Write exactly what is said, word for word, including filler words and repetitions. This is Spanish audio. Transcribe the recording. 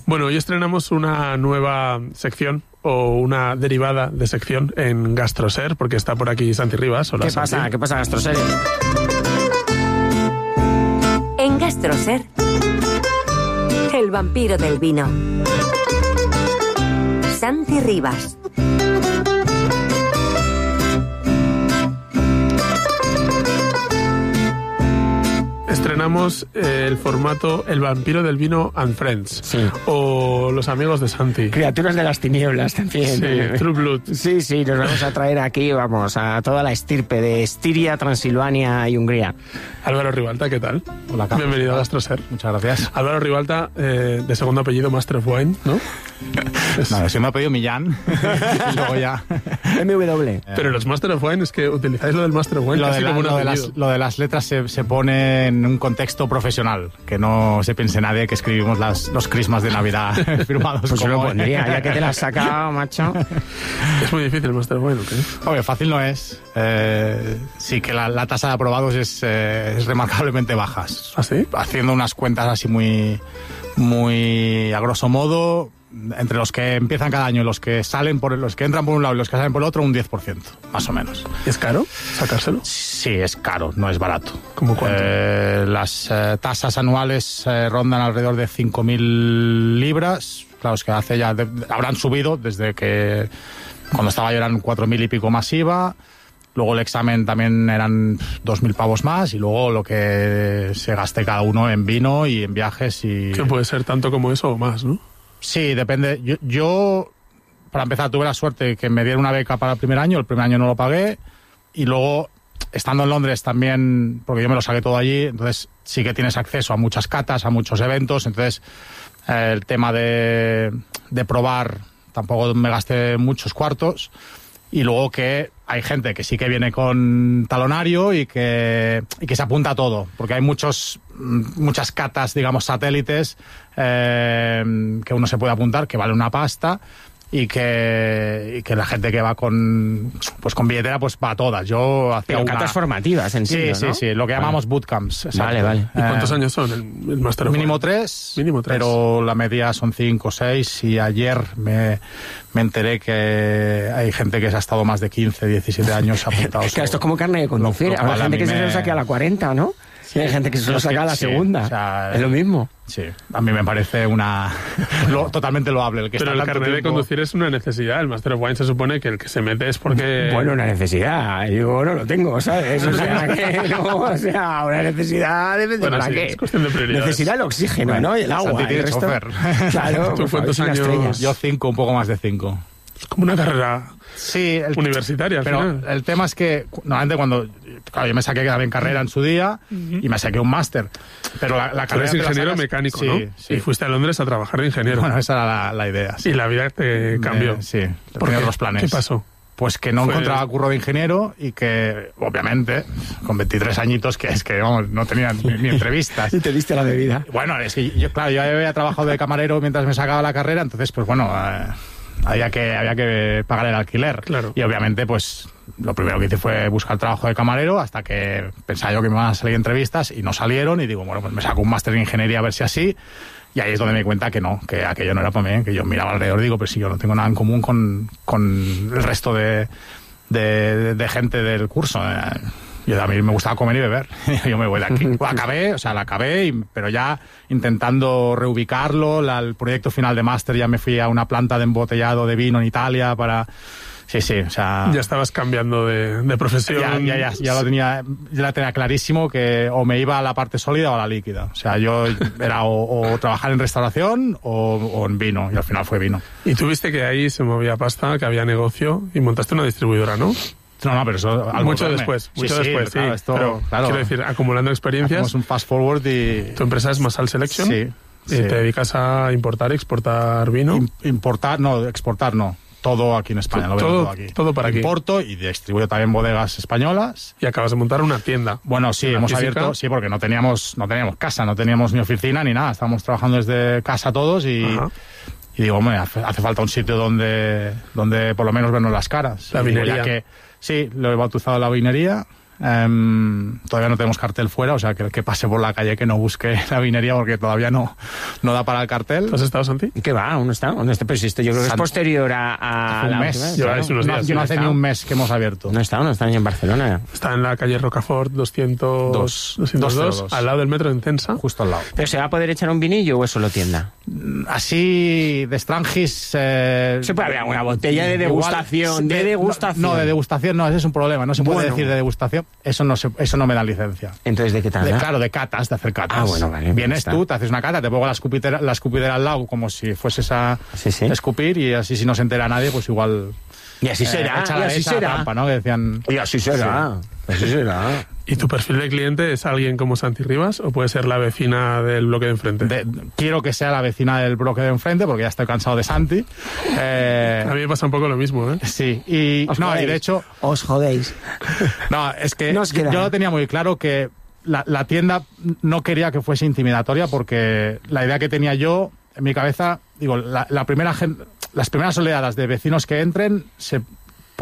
Bueno, hoy estrenamos una nueva sección o una derivada de sección en GastroSer, porque está por aquí Santi Rivas. Hola, ¿Qué Santi. pasa? ¿Qué pasa, GastroSer? En GastroSer, el vampiro del vino. Santi Rivas. Estrenamos eh, el formato El vampiro del vino and Friends. Sí. O Los amigos de Santi. Criaturas de las tinieblas también. Sí, True Blood. Sí, sí, nos vamos a traer aquí, vamos, a toda la estirpe de Estiria, Transilvania y Hungría. Álvaro Ribalta, ¿qué tal? Hola, Carlos. Bienvenido a GastroSer. Muchas gracias. Álvaro Ribalta, eh, de segundo apellido Master of Wine, ¿no? Es- Nada, si me ha pedido Millán. Y luego ya. M W. Pero los Master of Wine es que utilizáis lo del Master of Wine Lo casi de, la- como un lo de apellido. las, lo de las letras se, se pone en un contexto profesional. Que no se piense nadie que escribimos las, los crismas de Navidad firmados Pues yo lo como... pondría, ya que te la has sacado, macho. Es muy difícil el Master of Wine, ¿o qué? Oye, fácil no es. Eh, sí que la, la tasa de aprobados es, eh, es remarcablemente baja. ¿Ah, sí? Haciendo unas cuentas así muy, muy a grosso modo, entre los que empiezan cada año y los que salen por los que entran por un lado y los que salen por el otro, un diez por ciento, más o menos. ¿Es caro sacárselo? Sí, es caro, no es barato. ¿Cómo cuánto? Eh, las eh, tasas anuales eh, rondan alrededor de cinco mil libras. Claro, es que hace ya de- habrán subido desde que cuando estaba yo eran cuatro mil y pico más I V A. Luego el examen también eran dos mil pavos más y luego lo que se gaste cada uno en vino y en viajes y... Que puede ser tanto como eso o más, ¿no? Sí, depende. Yo, yo, para empezar, tuve la suerte que me dieron una beca para el primer año. El primer año no lo pagué. Y luego, estando en Londres también, porque yo me lo saqué todo allí, entonces sí que tienes acceso a muchas catas, a muchos eventos. Entonces, eh, el tema de, de probar, tampoco me gasté muchos cuartos. Y luego que hay gente que sí que viene con talonario y que, y que se apunta a todo, porque hay muchos mm, muchas catas, digamos, satélites eh, que uno se puede apuntar, que vale una pasta, y que, y que la gente que va con pues con billetera pues va a todas. Yo hacía Pero una... catas formativas, entiendo, Sí, sí, ¿no? sí, lo que Vale. llamamos bootcamps. exacto. Vale, vale. ¿Y cuántos Eh, años son el, el Master of Mínimo Wine? tres, Mínimo tres. pero la media son cinco o seis, y ayer me, me enteré que hay gente que se ha estado más de quince, diecisiete años apuntados. Claro, esto es como carne de conducir. Lo- lo Habrá cual a gente mí que se me- lo saque a la cuarenta, ¿no? Y hay gente que se Yo lo es que saca a la sí, segunda. o sea, es lo mismo. Sí, a mí me parece una lo, totalmente loable el que Pero el está tanto carnet de tiempo- conducir es una necesidad. El Master of Wine se supone que el que se mete es porque... Bueno, una necesidad. Yo no lo tengo, ¿sabes? O sea, que no, o sea, una necesidad depende Bueno, para sí, qué. es cuestión de prioridades. Necesidad el oxígeno, Bueno, ¿no? Y el agua. Santi el tiene resto- chofer. Claro, ¿Tú pues, cuántos a ver si una años? estrella. Yo cinco, un poco más de cinco. Es como una carrera Sí, el, universitaria al pero final. el tema es que cu- normalmente cuando claro, yo me saqué también carrera en su día y me saqué un máster, pero la, la Tú carrera eres te la ingeniero sacas- mecánico, sí, ¿no? Sí. Y fuiste a Londres a trabajar de ingeniero. Bueno, esa era la, la idea. sí. Y la vida te cambió. Me- sí, ¿Por tenía qué? otros planes. ¿Qué pasó? Pues que no Fue- encontraba curro de ingeniero y que, obviamente, con veintitrés añitos, que es que vamos, no tenía ni, ni entrevistas. Y te diste la bebida. Bueno, es que yo, claro, yo había trabajado de camarero mientras me sacaba la carrera, entonces, pues bueno, eh, había que había que pagar el alquiler. Claro. Y obviamente, pues lo primero que hice fue buscar trabajo de camarero hasta que pensaba yo que me iban a salir entrevistas y no salieron. Y digo, bueno, pues me saco un máster en ingeniería a ver si así. Y ahí es donde me di cuenta que no, que aquello no era para mí, que yo miraba alrededor y digo, pero si yo no tengo nada en común con, con el resto de, de, de gente del curso. Eh, Yo, a mí me gustaba comer y beber. Yo me voy de aquí. Lo acabé, o sea, la acabé, y- pero ya intentando reubicarlo. La- el proyecto final de máster ya me fui a una planta de embotellado de vino en Italia para... Sí, sí, o sea... Ya estabas cambiando de, de profesión. Ya, ya, ya, ya lo tenía, ya la tenía clarísimo que o me iba a la parte sólida o a la líquida. O sea, yo era o, o trabajar en restauración o, o en vino, y al final fue vino. Y tuviste que ahí se movía pasta, que había negocio, y montaste una distribuidora, ¿no? No, no, pero eso... al Mucho volverme. después, Sí, mucho sí, después, sí. claro, esto, Pero claro, quiero decir, acumulando experiencias, hacemos un fast forward y... tu empresa es Masal Selection, Sí, y sí. te dedicas a importar y exportar vino. Im- Importar, no, exportar no. Todo aquí en España, lo vendo Todo- todo aquí. todo para aquí. Importo y distribuyo también bodegas españolas. Y acabas de montar una tienda. Bueno, sí, ¿Una hemos física? abierto, sí, porque no teníamos, no teníamos casa, no teníamos ni oficina ni nada. Estábamos trabajando desde casa todos y, Ajá. y digo, hombre, hace, hace falta un sitio donde, donde por lo menos vernos las caras. La Y digo, vinería. ya que, sí, lo he bautizado la vinería. Um, todavía no tenemos cartel fuera, o sea, que el que pase por la calle que no busque la vinería porque todavía no, no da para el cartel. ¿Has estado, Santi? ¿Qué va? ¿Aún no está? ¿Dónde está? Pero si esto yo creo que es San- posterior a, a Hace un la mes. última vez, Lleváis claro. unos días. No, sí, no no hace está. ni un mes que hemos abierto. No está, no está ni en Barcelona. Está en la calle Rocafort doscientos dos, Dos- doscientos dos. al lado del metro de Entensa. Justo al lado. ¿Pero se va a poder echar un vinillo o es solo tienda? Así de Strangis. Eh, Se puede abrir alguna botella de igual- degustación, de degustación. No, no, de degustación no, ese es un problema. No se puede Bueno. decir de degustación. Eso no, se, eso no me da licencia. Entonces, ¿de qué tal? De, claro, de catas, de hacer catas. Ah, bueno, vale, Vienes está. tú, te haces una cata, te pongo la escupidera, la escupidera al lado como si fueses a Sí, sí. escupir y así si no se entera nadie, pues igual... Y así eh, será, echa y la- así echa la será. trampa, ¿no? Que decían... Y así será. Así será. ¿Y tu perfil de cliente es alguien como Santi Rivas o puede ser la vecina del bloque de enfrente? de- quiero que sea la vecina del bloque de enfrente porque ya estoy cansado de Santi. Eh, A mí me pasa un poco lo mismo, ¿eh? sí, y, Os no, y jodéis. de hecho... Os jodéis. No, es que No os queda. yo lo tenía muy claro que la, la tienda no quería que fuese intimidatoria porque la idea que tenía yo en mi cabeza, digo, la, la primera gen- las primeras oleadas de vecinos que entren se